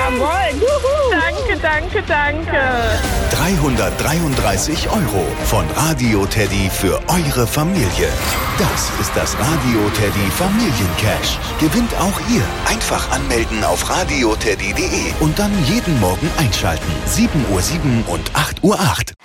Jawohl. Juhu. Danke. 333 € von Radio Teddy für eure Familie. Das ist das Radio Teddy Familiencash. Gewinnt auch ihr. Einfach anmelden auf radioteddy.de und dann jeden Morgen einschalten. 7:07 und 8:08 Uhr.